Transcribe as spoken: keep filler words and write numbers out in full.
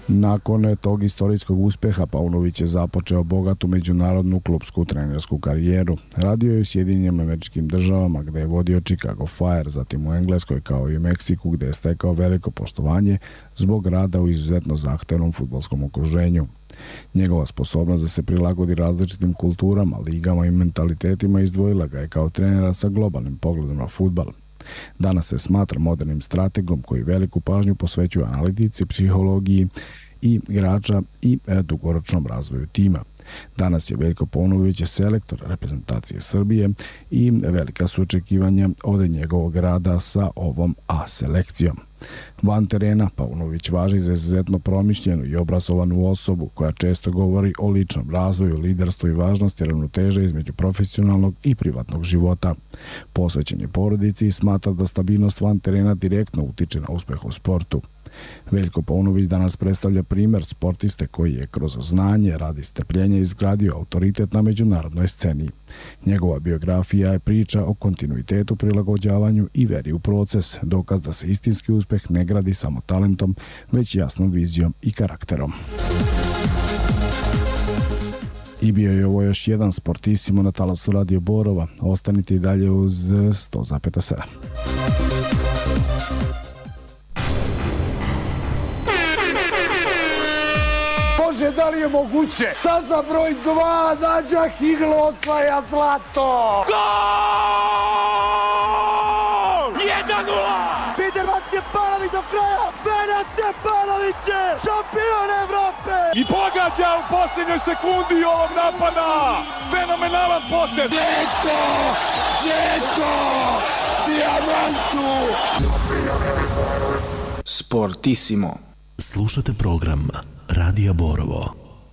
Nakon tog istorijskog uspeha Paunović je započeo bogatu međunarodnu klupsku trenersku karijeru. Radio je u Sjedinjenim Američkim Državama gde je vodio Chicago Fire, zatim u Engleskoj kao i u Meksiku gde je stekao veliko poštovanje zbog rada u izuzetno zahtevnom fudbalskom okruženju. Njegova sposobnost da se prilagodi različitim kulturama, ligama i mentalitetima izdvojila ga je kao trenera sa globalnim pogledom na fudbal. Danas se smatra modernim strategom koji veliku pažnju posvećuje analitici, psihologiji i igrača i dugoročnom razvoju tima. Danas je Veljko Paunović selektor reprezentacije Srbije i velika su očekivanja od njegovog rada sa ovom A selekcijom. Van terena Paunović važi za izuzetno promišljenu i obrazovanu osobu koja često govori o ličnom razvoju, liderstvu i važnosti ravnoteže između profesionalnog i privatnog života. Posvećen je porodici i smatra da stabilnost van terena direktno utiče na uspeh u sportu. Veljko Paunović danas predstavlja primer sportiste koji je kroz znanje, rad i strpljenje izgradio autoritet na međunarodnoj sceni. Njegova biografija je priča o kontinuitetu, prilagođavanju i veri u proces, dokaz da se istinski uspeh ne gradi samo talentom, već jasnom vizijom i karakterom. I bio je ovo još jedan Sportissimo na talasu Radio Borova. Ostanite i dalje uz sto zarez sedam. Bože, da li je moguće? Staza broj dva, Nađa Higlo osvaja zlato! Gol! jedan nula! Biderman Stjepanović do kraja! Benat Stjepanoviće! Šampion Evrope! I pogađa u posljednjoj sekundi ovog napada! Fenomenalan potez! Džeko! Džeko! Diamantu! Sportissimo. Slušate program Radija Borovo.